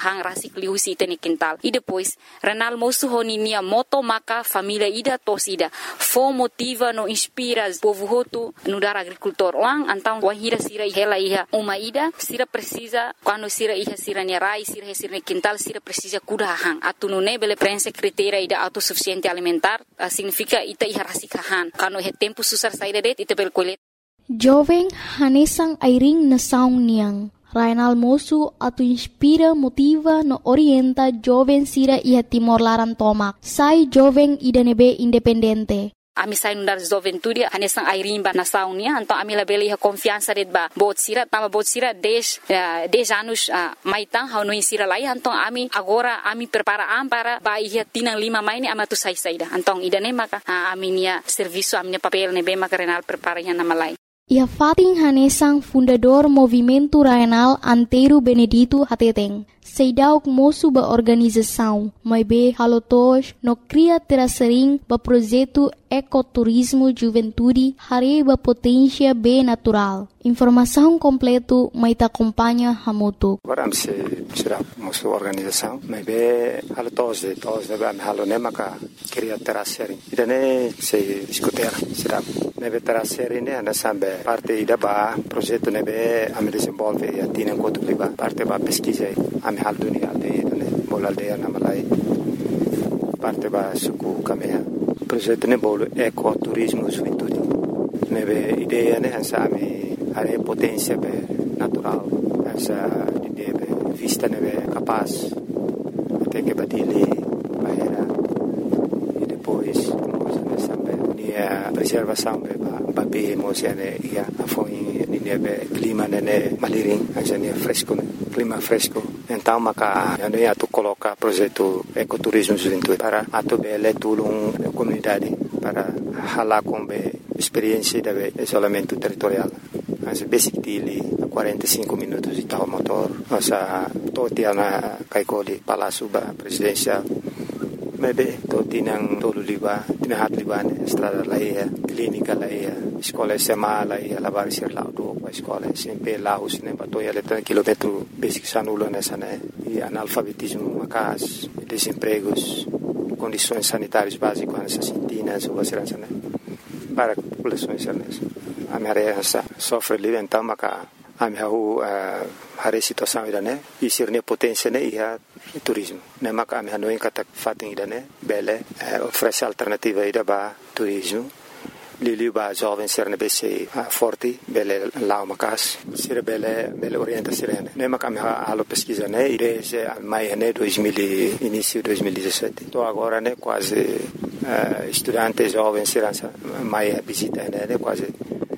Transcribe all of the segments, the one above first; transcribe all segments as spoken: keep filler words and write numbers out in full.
hang rasik liusi itene quintal. E depois, Renal moço honinia moto maka família ida tosida. Fo motiva no inspira povo roto no dar agricultor lang antang wahira sira hela iha uma ida sira precisa quando sira iha sira nerai sira sira quintal sira precisa kuda hang atu no ne bele prensa criteria ida autossuficiente alimentar uh, significa ita iha rasik han quando he tempo susar saída det ita bel kolet. Jovem hanesang airing na saung niang. Renal moço atu inspira, motiva, no orienta jovem sira iha Timor Laran tomak. Sai jovem ida nebe independente. Ami sai nundar juventude hanesang airin ba nasaw niya anto ami labeli ha confiança red ba bot sira tama bot sira dez uh, dez anos uh, maitang ha no sira lai antong ami agora ami prepara am para ba iha tinang lima mai ni ama tu sai saida antong idane maka uh, ami nia serviço ami papel ne be maka Renal prepara yan na malai. Ia fating hanesang fundador Movimento Renal Anteiro Benedito Hateteng. Seidauk moço ba organização, mas be halotos no cria terasering ba projeto ecoturismo juventude hare ba potência be natural. Informação completo mai ta acompanha hamutu. Agora se será moço organização, mas be halotos de tos de ba halone maka cria terasering. Idane se discutir será nebe terasering ne ana sambe parte ida ba projeto nebe am desenvolve a tina enquanto liba parte ba pesquisa am hal dunia aldeia ne bol aldeia na malai parte ba suku kamea projeto ne bol ecoturismo juventude nebe ideia ne ansami are potência be natural essa ideia be vista nebe capaz até que batile barreira e depois coisa ne sambe nia preservação be ba be emocione ia afoi nia be clima ne malirin anja nia fresco clima fresco. Então, maka ano ia tu coloca projeto ecoturismo juventude para atu bele tulung comunidade para hala com be experiência de isolamento territorial. As basic dili quarenta e cinco minutos de tal motor. Nossa totia na kaikoli palácio ba presidência. Mebe toti nang tolu liba tinahat liban estrada laia clínica laia escola sema laia lavar sir laudo pa escola sempre laus ne batoia letra quilômetro basic sanulo nessa né e analfabetismo macas desempregos condições sanitárias básicas nessa sentina sobre a né para a população nessa a minha área sofre livre então maca a minha rua a situação ida né e ser ne potência né e a turismo ne maka ami hanoin kata fating ida ne bele oferece alternativa ida ba turismo lili ba jovem ser ne bese forte bele lao macas ser bele bele orienta serene ne maka ami halo pesquisa né ide se mai ne dois mil início dois mil e dezessete to agora né quase uh, estudante jovem ser mai visita né quase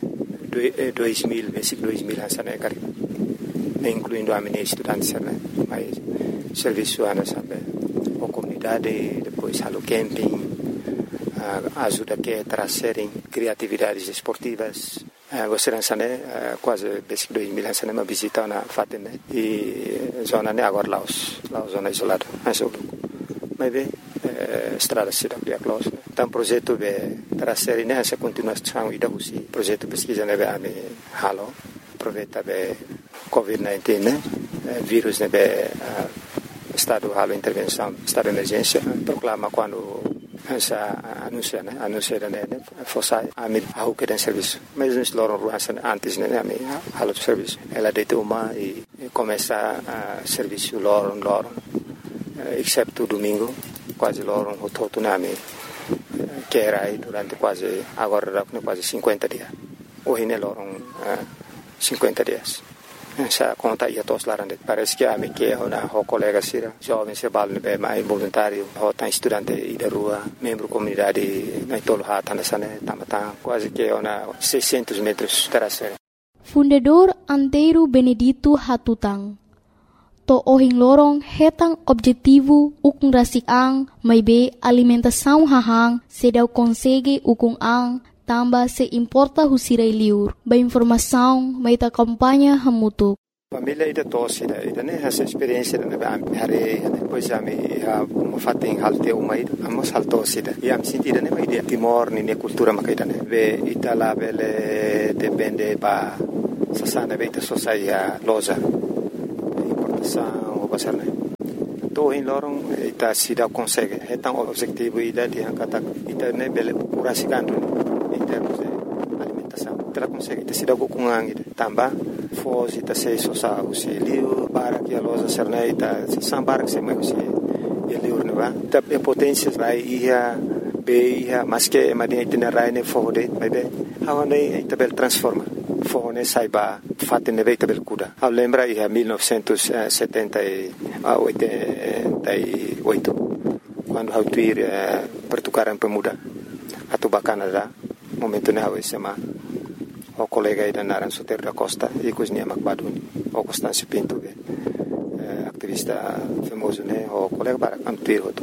dois mil basic dois mil hansa né cari incluindo a minha estudante né mais serviço ana sabe a comunidade depois halo camping uh, ajuda que trazerem criatividades esportivas uh, gostaria né uh, quase basic dois mil hansa né uma visita na fatem né e zona né agora Laos Laos zona isolada mas o mas bem estrada cidade de close então projeto be trazer né essa continuação ida usi projeto pesquisa né be ami halo aproveita be covid dezenove né vírus né be estado halo intervenção estado de emergência proclama quando essa anuncia né anuncia né fosse ami ao que tem serviço mas nós loram ruas antes né ami halo serviço ela de uma e começa a serviço loram loram exceto domingo quase loram o todo nami que era aí durante quase agora quase cinquenta dias hoje ne loram cinquenta dias essa conta ia tos larande parece que a me que ona o colega sira jovem se balne be mai voluntário o tan estudante ida rua membro comunidade na tolo hata nasane tamata quase que ona seiscentos metros terasere fundador Anteiro Benedito Hatutang to ohing lorong hetang objetivo ukung rasik ang may be alimentação hahang sedaw konsege ukung ang tamba se importa husiray liur ba informação may ta kampanya hamutuk família ida tosi ida ida ne essa experiência ne ba hare depois ami ha uma fating halte uma ida amos haltosi ida e am sentida ne ida Timor ni ne cultura makaida ne be itala bele depende ba sasana be ita sosaia loja importação o basarne to em lorong ita sida consegue então o objetivo ida de kata ita ne bele curasikan em termos de alimentação ela consegue ita sida kukungang ida tamba fos ita sei sosa usi liu para que a loja serna ita sambar que se mai usi liu ne ba ita potências vai ia be ia mas que madia ita rai ne fode mai be hawane ita bel transforma fone saiba fate ne veita bel kuda a lembra ia mil novecentos e setenta e oito quando hau tuir pertukaran pemuda atau Canada momento ne hau sema o colega ida naran Soter da Costa e cosnia Macbaduni o Constâncio Pinto activista famoso ne o colega para antuir hoto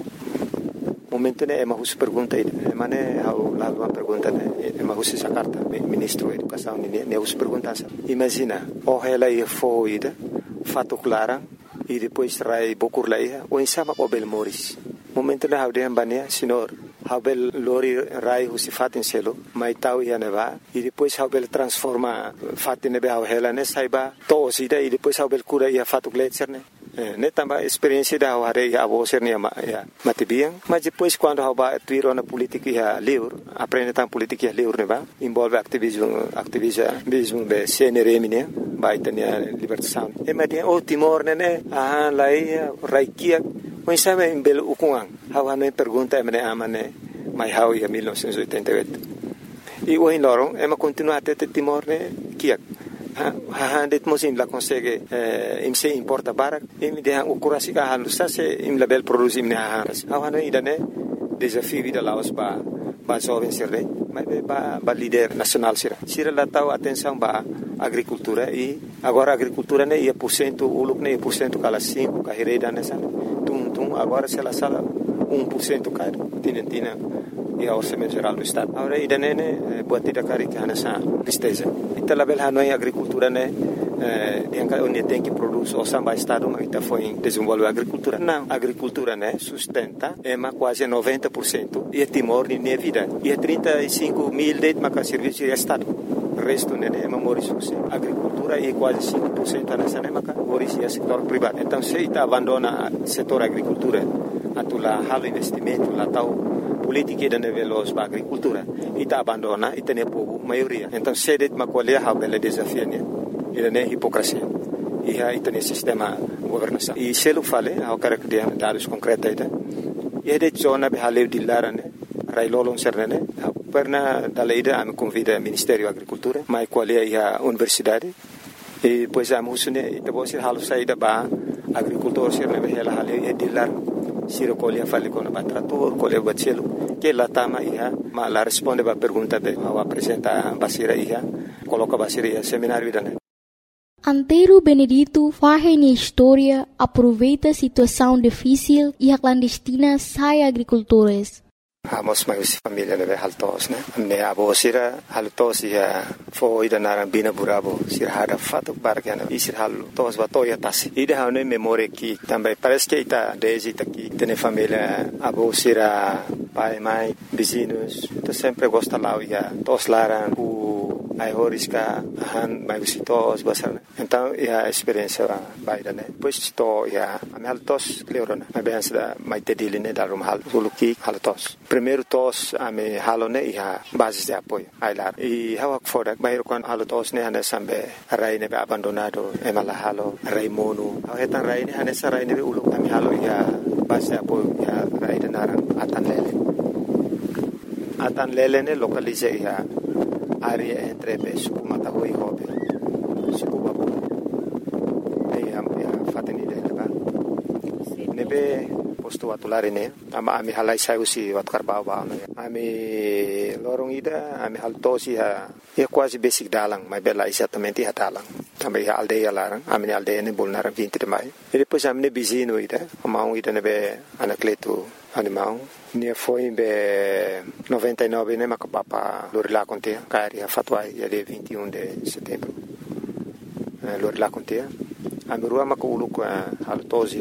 momento ne ema hus pergunta ida ema ne hau la uma pergunta ne ema hus essa carta ministro da educação ne ne hus pergunta imagina o ela ia foi ida fato clara e depois rai bokur laia o insama o bel moris momento na haude ambania senhor habel lori rai husi fatin selo mai tau ia neva e depois habel transforma fatin nebe hau hela ne saiba to sida e depois habel cura ia fatu gletser ne ne tamba experiência da hare ia abo ser ne ya matibiang mas depois quando haba tuiro na política ia livre aprende tam política ia livre ne ba envolve ativismo ativismo be C N R M ne vai ter libertação e madia o Timor ne ah lai raikia mas sabe em belo ukungang hawa no pergunta emne amane mai hau ia mil novecentos e oitenta e oito e o em lorong ema continua até Timor ne kiak ha ha det mosim la consegue im se importa barak im de o curasi ka halu sa se im label produzi im ne ha hawa no idane desafio vida laos ba ba jovem sirre mas ba ba líder nacional sira sira la tau atenção ba agricultura e agora a agricultura ne ia por cento uluk ne por cento kala cinco ka hereda nessa tum tum agora se la sala um por cento caro tinentina e a orçamento geral do estado agora ida ne buatida cari que nessa listeza ita label hanoi agricultura ne yang ka onde tem que produz o samba estado mas ita foi desenvolver agricultura não agricultura ne sustenta é ma quase noventa por cento e Timor ne vida e trinta e cinco mil de ma serviço de estado resto ne é memorisus agricultura e quase cinco por cento nessa ne maka moris é setor privado então se ita abandona setor agricultura atula halo investimento la tau politica da nivelos ba agricultura ita abandona ita ne povo maioria então se det ma qual é a bela desafio ne ida ne hipocrisia e a ita ne sistema governação e se lo fale ao característica dados concreta ita e de zona be halev dillara ne rai lolon serne perna daleida am convida Ministério Agricultura mai qual é a universidade e pois a musune ita bosi halu saída ba agricultor serne be hela halev e dillar siro colia fale con batrator colia bacelo que la tama iha ma la responde ba pergunta be ao apresenta basira iha coloca basira iha seminário idane Antero Benedito faz em história aproveita a situação difícil e a clandestina sai agricultores. Amos mais família ne haltos ne ne abo sira haltos ia foi da narambina burabo sira hada fato bargana e sira hal tos va toya tasi ida hane memória que também parece que ita desde aqui tem família abo sira pai mãe vizinhos to sempre gosta lá ia tos laran o ai horiska han mai visitos basar então ia experiência vai da ne pois to ia am haltos cleorona mas bem da mai tedile ne da rum hal soluki haltos primeiro tos ame halone ia base de apoio ai lá e hawa foda mai kon halotos ne hane sambe rai ne abandonado e mala halo rai monu hetan rai ne hane sarai ne ulu ame halo ia base de apoio ia rai de naran atan lele atan lele ne localize ia área entre Suku Matahui e Hobe Suku Babu e a fateni de leba nebe posto atulare ne ama ami halai sai usi wat karbau ba ami lorong ida ami haltosi ha e quase basic dalang mai bela exatamente ha dalang também ha aldeia larang ami aldeia ne bolnara vinte de mai e depois ami ne bizino ida ama ida nebe anacleto animal ne foi be noventa e nove ne macapapa lorila contea cari a fatwa ia de vinte e um de setembro lorila contea a mirua maculu com haltosi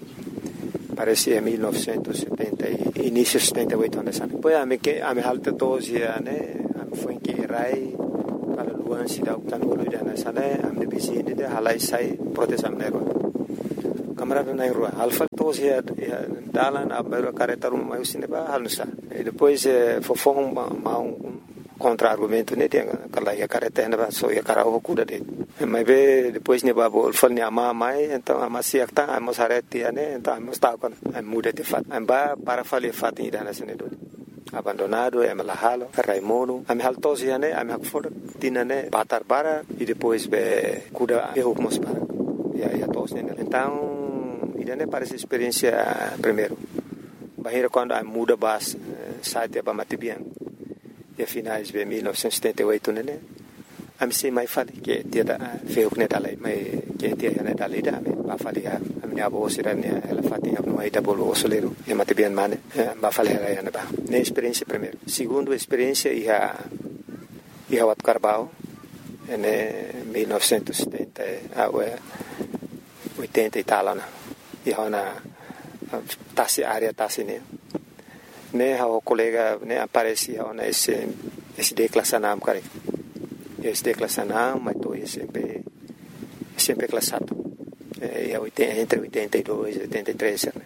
parece em mil novecentos e setenta início de setenta e oito anos depois a me que a me haltosi né foi que rai para luan cidade tanolo ida nessa né a me visita de halai sai proteção nero camarada na rua. Alfa todos ia dalan a baru careta rumah mai usine ba halusa. E depois fofong mau contra-argumento né dia kala ia careta na so ia cara o cuda de. Mas be depois ne ba bol fal ne ama mai então ama siak ta amos hareti né então amos ta kon muda de fat. Amba para fali fat ida na sene do. Abandonado, é malahalo, Raimundo, a minha altosia, né, a minha fora, tina, né, batar para e depois be cuida erro como se para, e aí a tos, né. Então, ida né para essa experiência primeiro, bahira quando a muda bas sai de Bamati bem, e a finais de mil novecentos e setenta e oito, né, a mim sei mais fale que dia da ferro né dalai, mas que dia né dalai da, ba fale a minha avó será né, ela fatinha no aí da bolo osoleiro, e mate bem mane, ba fale ela ia ba. Na experiência primeiro. Segundo experiência ia ia wat Carbau, em mil novecentos e setenta, ah, oitenta e tal na, ia na tasi área tasi né. Né o colega né aparecia na esse esse declassanam cara. Esse declassanam, mas tô sempre sempre classado. É, é entre oitenta e dois e oitenta e três, né?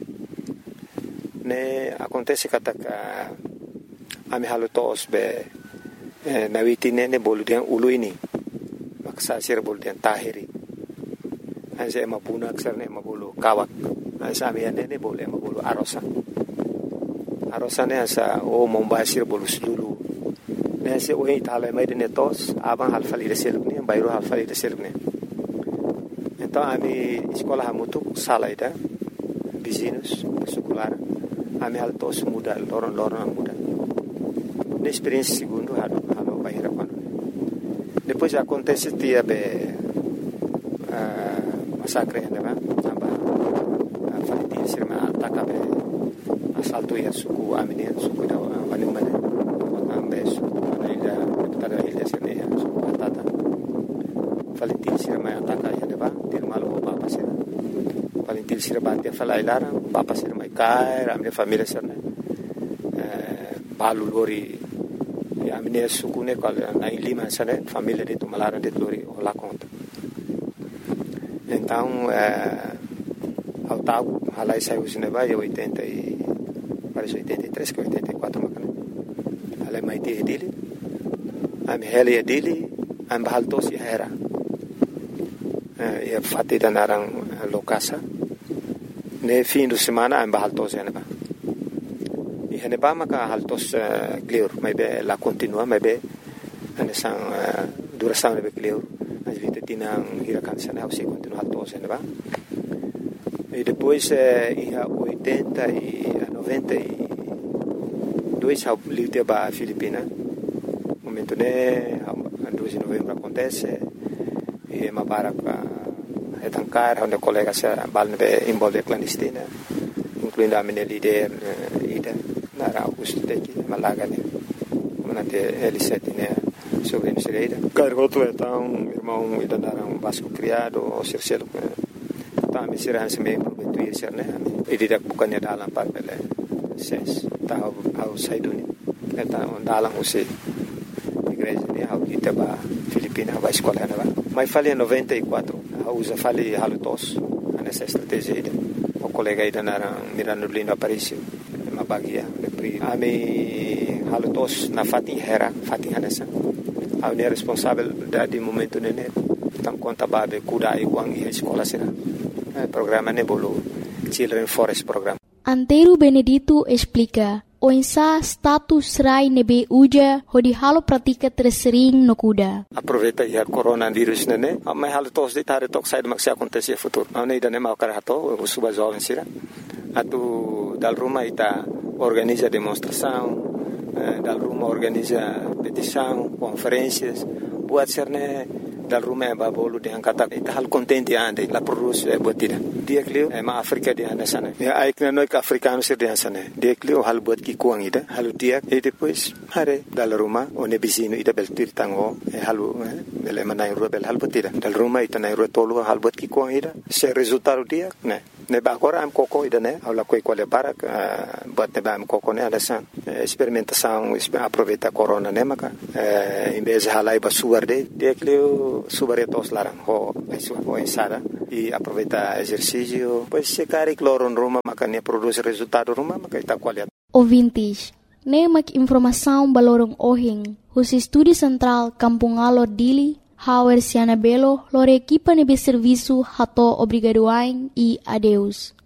Ne acontece que a a me halutos be na witine ne boludian uluini maksa sir boludian tahiri asa mabuna aksar ne mabulu kawak asa me ne ne bolu mabulu arosa arosa ne asa o mombasir bolu lulu ne se o itala mai de tos abang halfali de seluk ne bayro halfali de seluk ne então a mi escola hamutu salaida vizinhos secular a mi altos muda loron loron muda na experiência segundo halo halo bahira quando depois acontece dia be massacre né ba aba falitin sirma ataka be assalto ya suku aminen suku da wani mane ambe suku ida tada ida sene suku atata falitin sirma ataka ya ba malo papa sir palintil sir bate fala ilara papa sir mai kai ramne família sir né balu lori ya mine sukune kal na lima sane família de tumalara de lori ola conta então ao tal halai saiu sine vai oitenta e parece oitenta e três que oitenta e quatro macana halai mai te dele am hele dele am baltos ya era e fatida narang lokasa ne fim de semana em baltos ene ba e ene ba maka haltos clear mai be la continua mai be ene sang duração be clear as vite tinang hirakan sana o se continua haltos ene ba e depois e a oitenta e noventa e dois ao livre ba Filipina momento ne dois de novembro acontece e uma barca é tancar onde colegas balne envolve clandestina incluindo a minha líder ida na Augusto Teki Malaga né manate L sete né sobre Misereira cargoto então irmão ida dar um vasco criado o circelo tá me será se me prometuir ser né e didak bukannya dalam parpele ses tá ao saiduni então dalam usi igreja né ao Itaba Filipina vai escola né mas falei em noventa e quatro a usa falei halutos nessa estratégia aí o colega aí na mirando lindo apareceu uma bagia a me halutos na fatin hera fatin hanessa a ne responsável da de momento nene tam conta babe kuda e wang e escola sina programa ne bolo Children Forest Program. Antero Benedito explica o insa status rai nebe uja hodi halo pratika tersering no kuda. Aproveita ya coronavírus nene, mas halo tos de tare tok sai maksi acontecer futuro. Ane ida ne mau karato o suba jovem sira. Atu dal rumah ita organiza demonstração, dal rumah organiza petição, conferências, buat serne dal rumah babolu de angkata ita hal contente ande la produce e botida. Dia klio e ma Afrika di anda sana. Ya aikna noi ka africano sir di sana. Dia klio hal buat ki kuang ida, halu dia e depois hare dal rumah one bisino ida beltir tango e halu ele manai ro bel hal botida. Dal rumah ita nai ro tolu hal buat ki kuang ida. Se resultado dia, ne. Neba agora am coco ida né, aula coi qual é para but neba am coco né, alasan experimentação aproveita corona né, maka em vez de halai basuar de de que o subaretos larang ho isso ho insara e aproveita exercício pois se cari cloron ruma maka ne produz resultado ruma maka ita qualidade. Ouvintes, nemak informação balorong ohing, os estúdio central Kampung Alor Dili, Hauer Siana Belo, lor equipa nebe serviço hato obrigadoain e adeus.